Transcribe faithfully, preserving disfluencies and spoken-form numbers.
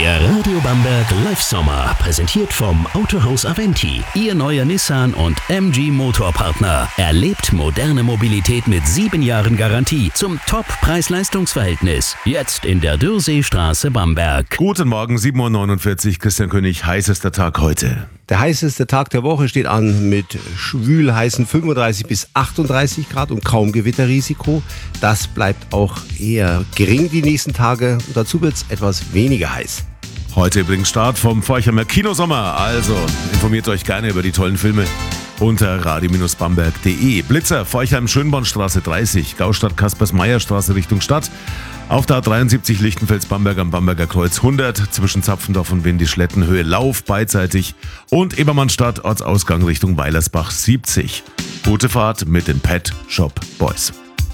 Der Radio Bamberg Live Sommer, präsentiert vom Autohaus Aventi. Ihr neuer Nissan und M G Motorpartner. Erlebt moderne Mobilität mit sieben Jahren Garantie zum Top-Preis-Leistungs-Verhältnis. Jetzt in der Dürrseestraße Bamberg. Guten Morgen, sieben Uhr neunundvierzig, Christian König, heißester Tag heute. Der heißeste Tag der Woche steht an mit schwül heißen fünfunddreißig bis achtunddreißig Grad und kaum Gewitterrisiko. Das bleibt auch eher gering die nächsten Tage und dazu wird es etwas weniger heiß. Heute übrigens Start vom Forchheimer Kinosommer, also informiert euch gerne über die tollen Filme unter radio bamberg punkt de. Blitzer, Forchheim Schönbornstraße dreißig, Gaustadt Kaspers-Meyer-Straße Richtung Stadt. Auf der A dreiundsiebzig Lichtenfels-Bamberg am Bamberger Kreuz hundert, zwischen Zapfendorf und Windischlettenhöhe Lauf beidseitig und Ebermannstadt Ortsausgang Richtung Weilersbach siebzig. Gute Fahrt mit den Pet Shop Boys.